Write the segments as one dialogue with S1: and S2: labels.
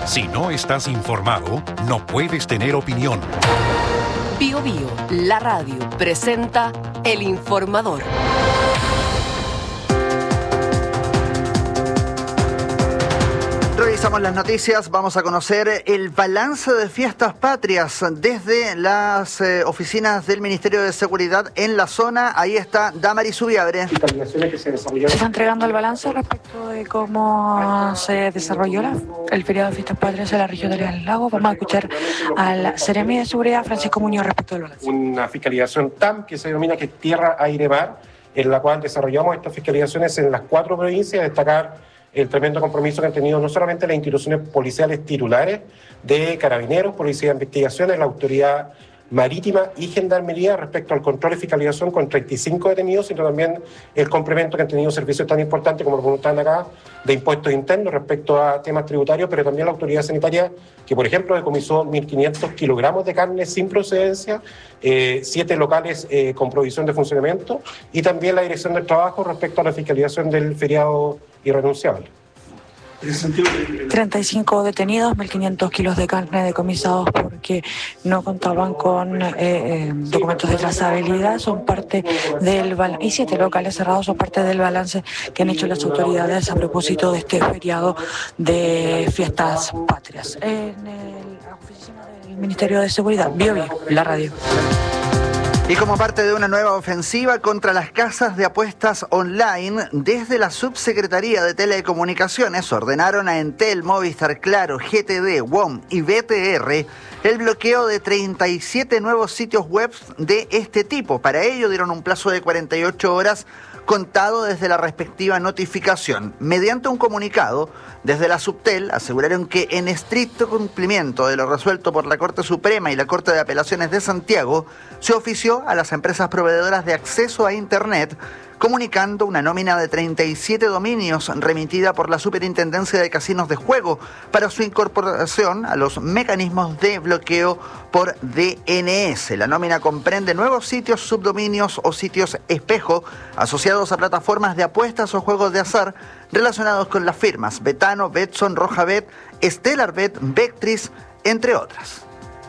S1: Si no estás informado, no puedes tener opinión.
S2: Bio Bio, la radio, presenta El Informador.
S3: Revisamos las noticias, vamos a conocer el balance de fiestas patrias desde las oficinas del Ministerio de Seguridad en la zona. Ahí está Damaris Subiabre.
S4: Se está entregando el balance respecto de cómo se desarrolló el feriado de fiestas patrias en la región de Los Lagos. Vamos a escuchar al Seremi de Seguridad, Francisco Muñoz, respecto del balance.
S5: Una fiscalización TAM que se denomina que es Tierra, Aire, Mar, en la cual desarrollamos estas fiscalizaciones en las 4 provincias, destacar el tremendo compromiso que han tenido no solamente las instituciones policiales titulares de Carabineros, Policía de Investigaciones, la Autoridad Marítima y Gendarmería respecto al control y fiscalización con 35 detenidos, sino también el complemento que han tenido servicios tan importantes como lo preguntaban acá, de impuestos internos respecto a temas tributarios, pero también la Autoridad Sanitaria, que por ejemplo decomisó 1.500 kilogramos de carne sin procedencia, 7 locales con provisión de funcionamiento, y también la Dirección del Trabajo respecto a la fiscalización del feriado irrenunciable.
S4: 35 detenidos, 1.500 kilos de carne decomisados porque no contaban con documentos de trazabilidad, son parte del balance, y 7 locales cerrados son parte del balance que han hecho las autoridades a propósito de este feriado de fiestas patrias. En la oficina del Ministerio de Seguridad, Bio Bio, la radio.
S3: Y como parte de una nueva ofensiva contra las casas de apuestas online, desde la Subsecretaría de Telecomunicaciones ordenaron a Entel, Movistar, Claro, GTD, WOM y BTR el bloqueo de 37 nuevos sitios web de este tipo. Para ello dieron un plazo de 48 horas contado desde la respectiva notificación. Mediante un comunicado, desde la Subtel aseguraron que en estricto cumplimiento de lo resuelto por la Corte Suprema y la Corte de Apelaciones de Santiago, se ofició a las empresas proveedoras de acceso a Internet comunicando una nómina de 37 dominios remitida por la Superintendencia de Casinos de Juego para su incorporación a los mecanismos de bloqueo por DNS. La nómina comprende nuevos sitios, subdominios o sitios espejo asociados a plataformas de apuestas o juegos de azar relacionados con las firmas Betano, Betson, Rojabet, Stellarbet, Vectris, entre otras.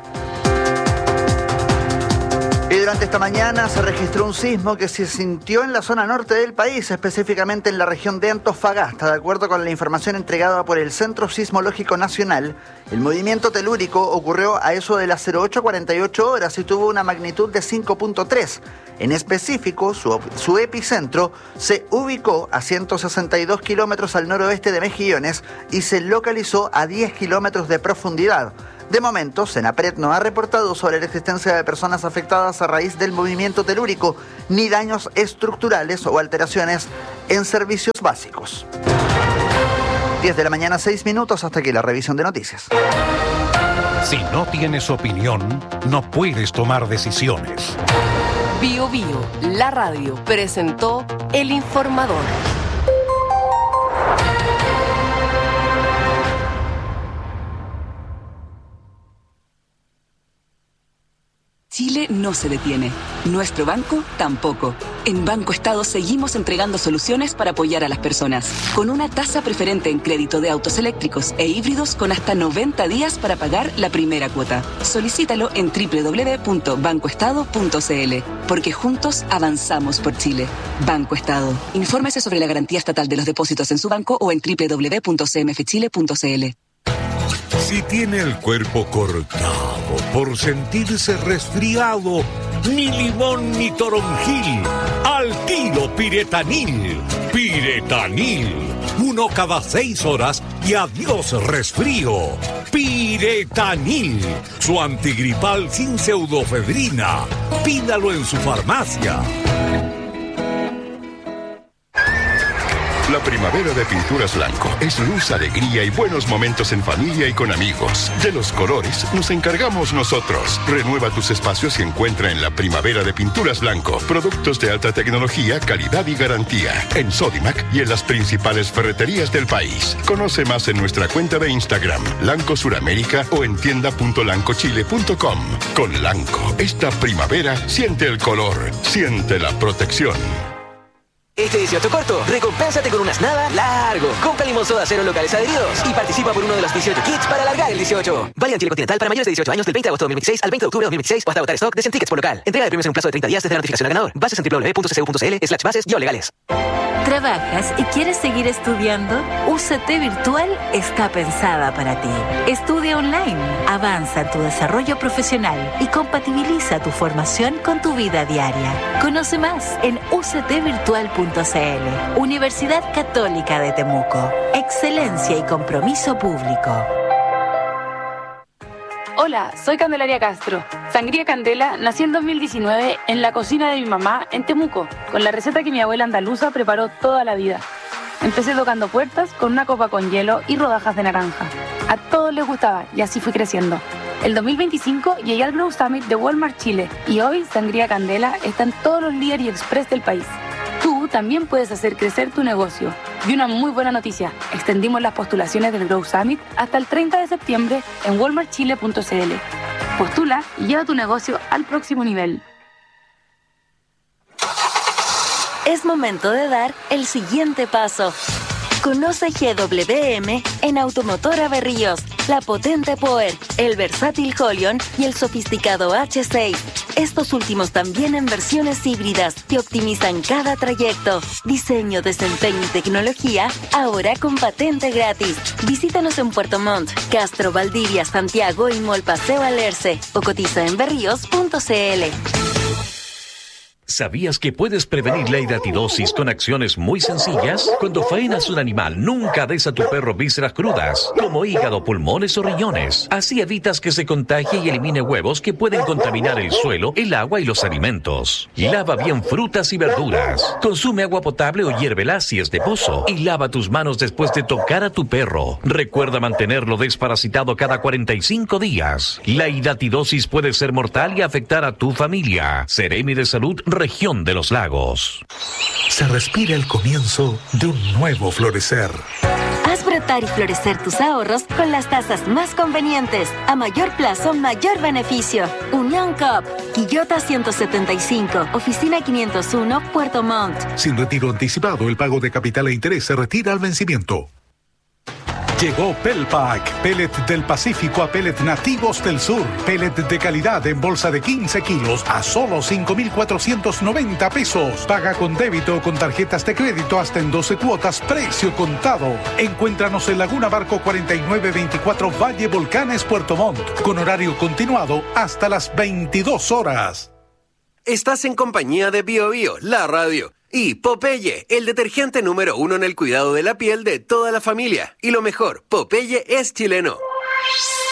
S3: Y durante esta mañana se registró un sismo que se sintió en la zona norte del país, específicamente en la región de Antofagasta. De acuerdo con la información entregada por el Centro Sismológico Nacional, el movimiento telúrico ocurrió a eso de las 08:48 horas y tuvo una magnitud de 5.3. En específico, su epicentro se ubicó a 162 kilómetros al noroeste de Mejillones y se localizó a 10 kilómetros de profundidad. De momento, Senapred no ha reportado sobre la existencia de personas afectadas a raíz del movimiento telúrico, ni daños estructurales o alteraciones en servicios básicos. 10 de la mañana, 6 minutos, hasta aquí la revisión de noticias.
S1: Si no tienes opinión, no puedes tomar decisiones.
S2: Bio Bio, la radio, presentó El Informador.
S6: Chile no se detiene. Nuestro banco tampoco. En Banco Estado seguimos entregando soluciones para apoyar a las personas. Con una tasa preferente en crédito de autos eléctricos e híbridos con hasta 90 días para pagar la primera cuota. Solicítalo en www.bancoestado.cl. Porque juntos avanzamos por Chile. Banco Estado. Infórmese sobre la garantía estatal de los depósitos en su banco o en www.cmfchile.cl.
S7: Si tiene el cuerpo cortado por sentirse resfriado, ni limón ni toronjil, al tiro Piretanil. Piretanil, 1 cada 6 horas y adiós resfrío. Piretanil, su antigripal sin pseudofedrina. Pídalo en su farmacia.
S8: La primavera de Pinturas Blanco es luz, alegría y buenos momentos en familia y con amigos. De los colores nos encargamos nosotros. Renueva tus espacios y encuentra en la primavera de Pinturas Blanco productos de alta tecnología, calidad y garantía. En Sodimac y en las principales ferreterías del país. Conoce más en nuestra cuenta de Instagram, Lanco Suramérica, o en tienda.lancochile.com. Con Lanco, esta primavera siente el color, siente la protección.
S9: Este 18 corto, recompénsate con un nada largo. Compra Limonsoda 0 locales adheridos y participa por uno de los 18 kits para alargar el 18. Válido en Chile Continental para mayores de 18 años del 20 de agosto de 2026 al 20 de octubre de 2026 o hasta agotar stock de 100 tickets por local. Entrega de premios en un plazo de 30 días desde la notificación al ganador. Bases en www.ccu.cl/bases-legales.
S10: ¿Trabajas y quieres seguir estudiando? UCT Virtual está pensada para ti. Estudia online, avanza en tu desarrollo profesional y compatibiliza tu formación con tu vida diaria. Conoce más en uctvirtual.cl. Universidad Católica de Temuco. Excelencia y compromiso público.
S11: Hola, soy Candelaria Castro. Sangría Candela nació en 2019 en la cocina de mi mamá en Temuco, con la receta que mi abuela andaluza preparó toda la vida. Empecé tocando puertas con una copa con hielo y rodajas de naranja. A todos les gustaba y así fui creciendo. El 2025 llegué al Grow Summit de Walmart Chile y hoy Sangría Candela está en todos los líderes y express del país. Tú también puedes hacer crecer tu negocio. Y una muy buena noticia, extendimos las postulaciones del Grow Summit hasta el 30 de septiembre en walmartchile.cl. Postula y lleva tu negocio al próximo nivel.
S10: Es momento de dar el siguiente paso. Conoce GWM en Automotora Berríos, la potente Power, el versátil Holion y el sofisticado H6. Estos últimos también en versiones híbridas que optimizan cada trayecto. Diseño, desempeño y tecnología, ahora con patente gratis. Visítanos en Puerto Montt, Castro, Valdivia, Santiago y Mall Paseo Alerce o cotiza en berríos.cl.
S12: ¿Sabías que puedes prevenir la hidatidosis con acciones muy sencillas? Cuando faenas un animal, nunca des a tu perro vísceras crudas, como hígado, pulmones o riñones. Así evitas que se contagie y elimine huevos que pueden contaminar el suelo, el agua y los alimentos. Lava bien frutas y verduras. Consume agua potable o hiérvela si es de pozo. Y lava tus manos después de tocar a tu perro. Recuerda mantenerlo desparasitado cada 45 días. La hidatidosis puede ser mortal y afectar a tu familia. Seremi de Salud, Región de los Lagos.
S13: Se respira el comienzo de un nuevo florecer.
S10: Haz brotar y florecer tus ahorros con las tasas más convenientes. A mayor plazo, mayor beneficio. Unión Coop, Quillota 175, Oficina 501, Puerto Montt.
S13: Sin retiro anticipado, el pago de capital e interés se retira al vencimiento. Llegó Pelpack, pellet del Pacífico a pellet nativos del sur. Pellet de calidad en bolsa de 15 kilos a solo 5,490 pesos. Paga con débito o con tarjetas de crédito hasta en 12 cuotas, precio contado. Encuéntranos en Laguna Barco 4924 Valle Volcanes, Puerto Montt, con horario continuado hasta las 22 horas.
S14: Estás en compañía de Bio Bio, la radio. Y Popeye, el detergente número 1 en el cuidado de la piel de toda la familia. Y lo mejor, Popeye es chileno.